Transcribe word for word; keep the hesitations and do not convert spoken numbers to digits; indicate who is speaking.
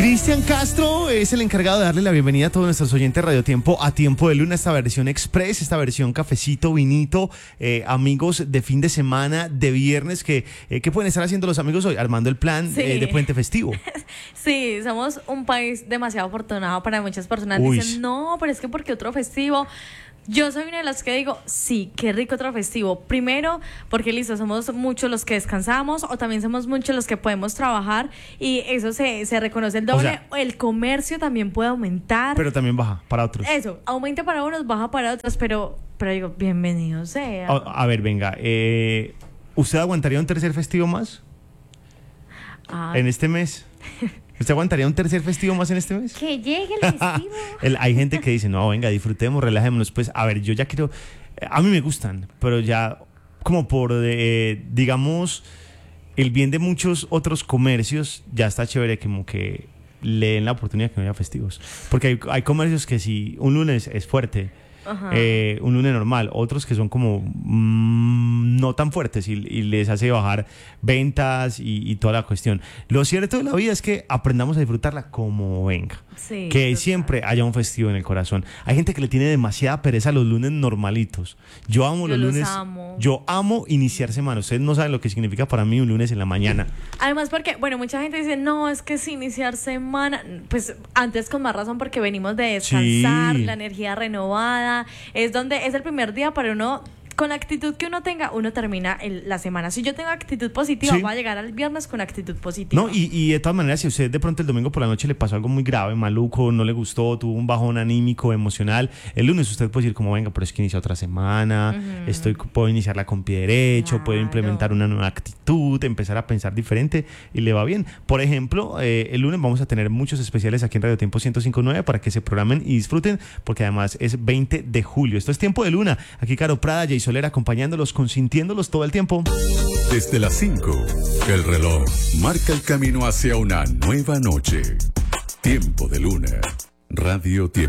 Speaker 1: Cristian Castro es el encargado de darle la bienvenida a todos nuestros oyentes Radio Tiempo a Tiempo de Luna, esta versión express, esta versión cafecito, vinito, eh, amigos de fin de semana, de viernes, que eh, ¿qué pueden estar haciendo los amigos hoy? Armando el plan
Speaker 2: Sí.
Speaker 1: eh, de puente festivo.
Speaker 2: Sí, somos un país demasiado afortunado para muchas personas.
Speaker 1: Uy.
Speaker 2: Dicen, no, pero es que porque otro festivo. Yo soy una de las que digo, sí, qué rico otro festivo. Primero, porque listo, somos muchos los que descansamos o también somos muchos los que podemos trabajar y eso se, se reconoce el doble.
Speaker 1: O sea,
Speaker 2: el comercio también puede aumentar.
Speaker 1: Pero también baja para otros.
Speaker 2: Eso, aumenta para unos, baja para otros, pero, pero digo, bienvenido sea.
Speaker 1: A, a ver, venga, eh, ¿usted aguantaría un tercer festivo más
Speaker 2: Ah,
Speaker 1: en este mes? ¿Usted aguantaría un tercer festivo más en este mes?
Speaker 2: que llegue el festivo.
Speaker 1: El- hay gente que dice, no, venga, disfrutemos, relajémonos. Pues, a ver, yo ya quiero... A mí me gustan, pero ya como por, eh, digamos, el bien de muchos otros comercios, ya está chévere como que le den la oportunidad que no haya festivos. Porque hay, hay comercios que si un lunes es fuerte,
Speaker 2: Ajá.
Speaker 1: eh, un lunes normal, otros que son como mm, no tan fuertes y, y les hace bajar ventas y, y toda la cuestión. Lo cierto de la vida es que aprendamos a disfrutarla como venga.
Speaker 2: Sí,
Speaker 1: Que
Speaker 2: total.
Speaker 1: siempre haya un festivo en el corazón. Hay gente que le tiene demasiada pereza a los lunes normalitos. Yo amo
Speaker 2: Yo
Speaker 1: los
Speaker 2: los
Speaker 1: lunes.
Speaker 2: amo.
Speaker 1: Yo amo iniciar semana. Ustedes no saben lo que significa para mí un lunes en la mañana.
Speaker 2: Además porque, bueno, mucha gente dice, no, es que es iniciar semana, pues antes con más razón porque venimos de descansar,
Speaker 1: Sí.
Speaker 2: la energía renovada, es donde es el primer día para uno, con la actitud que uno tenga, uno termina el- la semana. Si yo tengo actitud positiva,
Speaker 1: Sí.
Speaker 2: voy a llegar al viernes con actitud positiva.
Speaker 1: No, y, y de todas maneras, si a usted de pronto el domingo por la noche le pasó algo muy grave, maluco, no le gustó, tuvo un bajón anímico, emocional, el lunes usted puede decir como, venga, pero es que inicia otra semana,
Speaker 2: Ujú.
Speaker 1: estoy, puedo iniciarla con pie derecho, puedo
Speaker 2: Claro.
Speaker 1: implementar una nueva actitud, empezar a pensar diferente y le va bien. Por ejemplo, eh, el lunes vamos a tener muchos especiales aquí en Radio Tiempo ciento cinco punto nueve para que se programen y disfruten, porque además es veinte de julio. Esto es Tiempo de Luna. Aquí Caro Prada, Jay Soler acompañándolos, consintiéndolos todo el tiempo.
Speaker 3: Desde las cinco, el reloj marca el camino hacia una nueva noche. Tiempo de Luna. Radio Tiempo.